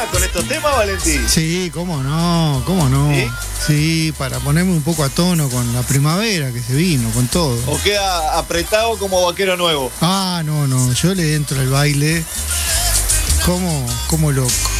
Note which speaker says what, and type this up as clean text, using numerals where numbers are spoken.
Speaker 1: bailar con estos temas, Valentín?
Speaker 2: Sí, cómo no, cómo no.
Speaker 1: ¿Sí?
Speaker 2: Sí, para ponerme un poco a tono con la primavera que se vino, con todo.
Speaker 1: ¿O queda apretado como vaquero nuevo?
Speaker 2: Ah, no, yo le entro al baile como loco.